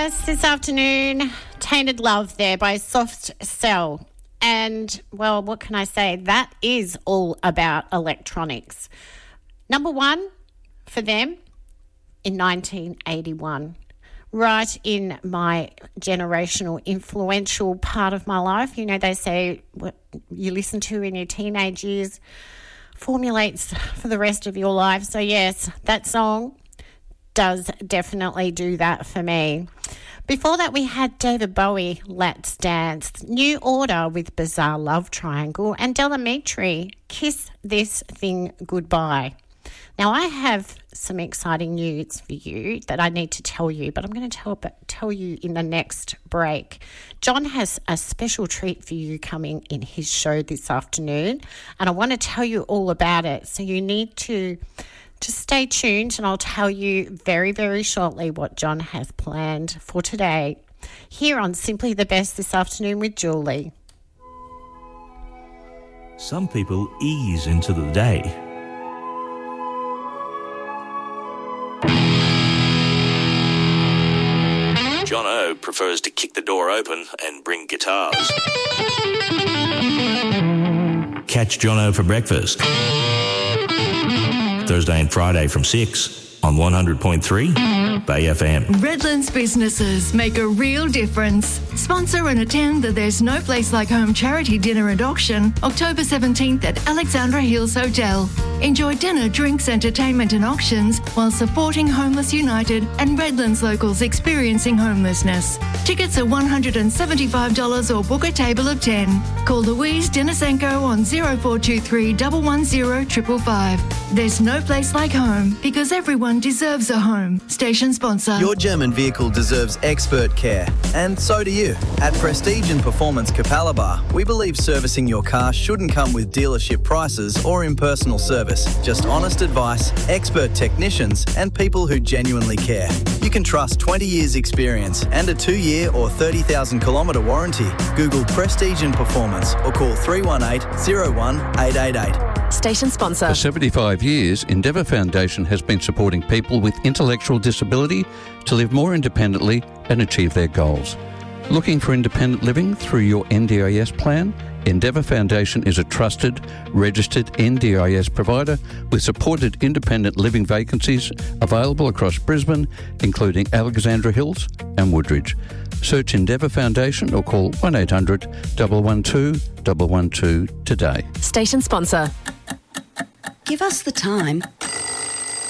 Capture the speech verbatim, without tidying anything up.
Yes, this afternoon, Tainted Love there by Soft Cell. And, well, what can I say? That is all about electronics. Number one for them in nineteen eighty-one. Right in my generational influential part of my life. You know, they say what you listen to in your teenage years formulates for the rest of your life. So, yes, that song does definitely do that for me. Before that, we had David Bowie, Let's Dance, New Order with Bizarre Love Triangle, and Del Amitri, Kiss This Thing Goodbye. Now, I have some exciting news for you that I need to tell you, but I'm going to tell, tell you in the next break. John has a special treat for you coming in his show this afternoon, and I want to tell you all about it. So you need to just stay tuned, and I'll tell you very, very shortly what John has planned for today here on Simply the Best this afternoon with Julie. Some people ease into the day. John O prefers to kick the door open and bring guitars. Catch John O for breakfast. Thursday and Friday from six on one hundred point three Bay F M. Redlands businesses make a real difference. Sponsor and attend the There's No Place Like Home charity dinner and auction October seventeenth at Alexandra Hills Hotel. Enjoy dinner, drinks, entertainment and auctions while supporting Homeless United and Redlands locals experiencing homelessness. Tickets are one hundred seventy-five dollars or book a table of ten. Call Louise Denisenko on zero four two three, one one zero, five five five. There's no place like home because everyone deserves a home. Station sponsor. Your German vehicle deserves expert care, and so do you. At Prestige and Performance Capalaba, we believe servicing your car shouldn't come with dealership prices or impersonal service. Just honest advice, expert technicians, and people who genuinely care. You can trust twenty years experience and a two-year or thirty thousand kilometre warranty. Google Prestige and Performance or call three one eight, zero one, eight eight eight. Station sponsor. For seventy-five years, Endeavour Foundation has been supporting people with intellectual disability to live more independently and achieve their goals. Looking for independent living through your N D I S plan? Endeavour Foundation is a trusted, registered N D I S provider with supported independent living vacancies available across Brisbane, including Alexandra Hills and Woodridge. Search Endeavour Foundation or call one eight hundred, one one two, one one two today. Station sponsor. Give us the time